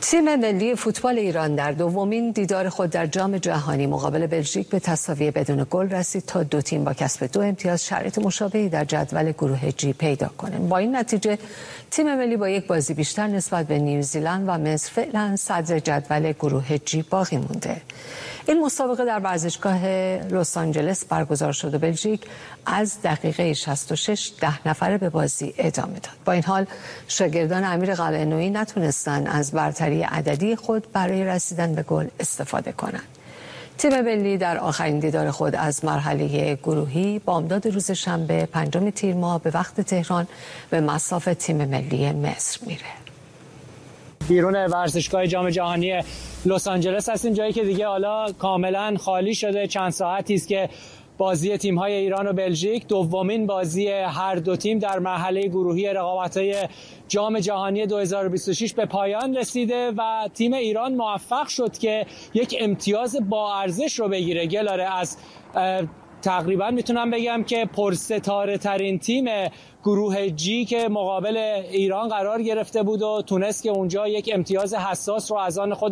تیم ملی فوتبال ایران در دومین دیدار خود در جام جهانی مقابل بلژیک به تساوی بدون گل رسید تا دو تیم با کسب 2 امتیاز شرایط مشابهی در جدول گروه جی پیدا کنند. با این نتیجه تیم ملی با یک بازی بیشتر نسبت به نیوزیلند و مصر فعلا صدر جدول گروه جی باقی مونده. این مسابقه در ورزشگاه لس آنجلس برگزار شد و بلژیک از دقیقه 66 10 نفره به بازی ادامه داد. با این حال شاگردان امیر قلعه‌نویی نتونستند از برتری عددی خود برای رسیدن به گل استفاده کنند. تیم ملی در آخرین دیدار خود از مرحله گروهی بامداد روز شنبه 5 تیر ماه به وقت تهران به مصاف تیم ملی مصر میره. بیرون ورزشگاه جام جهانی لس آنجلس هستیم، جایی که دیگه حالا کاملا خالی شده. چند ساعتی است که بازی تیم‌های ایران و بلژیک، دومین بازی هر دو تیم در مرحله گروهی رقابت‌های جام جهانی 2026 به پایان رسیده و تیم ایران موفق شد که یک امتیاز با ارزش رو بگیره. گلاره از تقریبا میتونم بگم که پرستاره ترین تیم گروه جی که مقابل ایران قرار گرفته بود و تونست که اونجا یک امتیاز حساس رو از آن خود